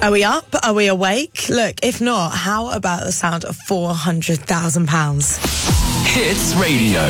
Are we up? Are we awake? Look, if not, how about the sound of £400,000? Hits Radio.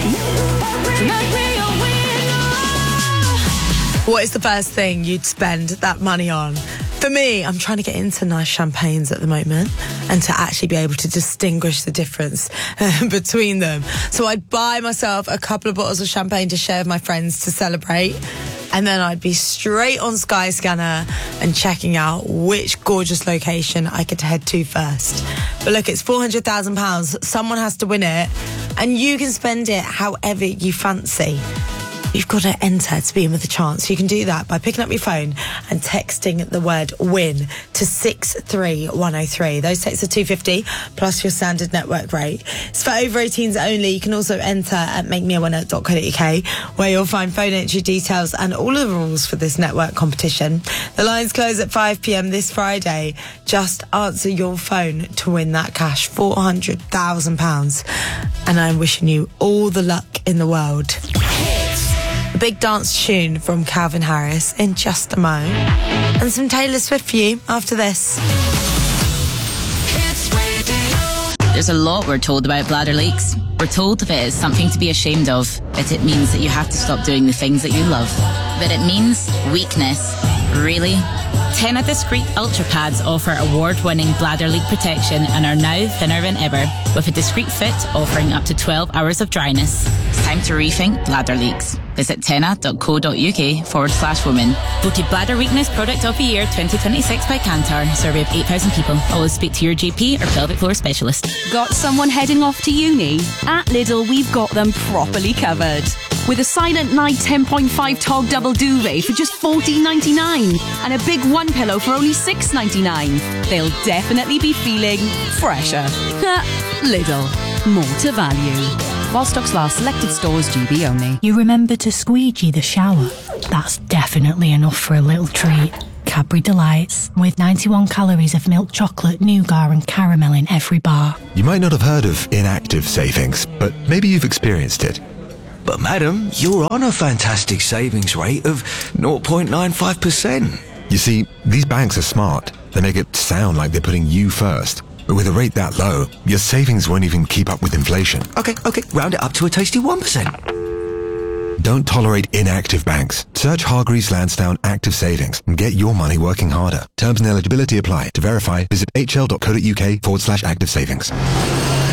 What is the first thing you'd spend that money on? For me, I'm trying to get into nice champagnes at the moment and to actually be able to distinguish the difference between them. So I'd buy myself a couple of bottles of champagne to share with my friends to celebrate. And then I'd be straight on Skyscanner and checking out which gorgeous location I could head to first. But look, it's £400,000. Someone has to win it. And you can spend it however you fancy. You've got to enter to be in with a chance. You can do that by picking up your phone and texting the word WIN to 63103. Those texts are £2.50 plus your standard network rate. It's for over 18s only. You can also enter at makemeawinner.co.uk, where you'll find phone entry details and all of the rules for this network competition. The lines close at 5 p.m. this Friday. Just answer your phone to win that cash, £400,000. And I'm wishing you all the luck in the world. A big dance tune from Calvin Harris in just a mo. And some Taylor Swift for you after this. There's a lot we're told about bladder leaks. We're told that it is something to be ashamed of, that it means that you have to stop doing the things that you love. That it means weakness. Really? Tena Discreet Ultra Pads offer award-winning bladder leak protection and are now thinner than ever, with a discreet fit offering up to 12 hours of dryness. It's time to rethink bladder leaks. Visit tena.co.uk/women. Voted Bladder Weakness Product of the Year 2026 by Kantar. Survey of 8,000 people. Always speak to your GP or pelvic floor specialist. Got someone heading off to uni? At Lidl, we've got them properly covered. With a Silent Night 10.5 Tog Double Duvet for just $14.99 and a big one pillow for only $6.99. They'll definitely be feeling fresher. Lidl. More to value. While stocks last, selected stores, GB only. You remember to squeegee the shower? That's definitely enough for a little treat. Cadbury Delights, with 91 calories of milk chocolate, nougat and caramel in every bar. You might not have heard of inactive savings, but maybe you've experienced it. But madam, you're on a fantastic savings rate of 0.95%. You see, these banks are smart. They make it sound like they're putting you first. But with a rate that low, your savings won't even keep up with inflation. Okay, round it up to a tasty 1%. Don't tolerate inactive banks. Search Hargreaves Lansdown Active Savings and get your money working harder. Terms and eligibility apply. To verify, visit hl.co.uk/active savings.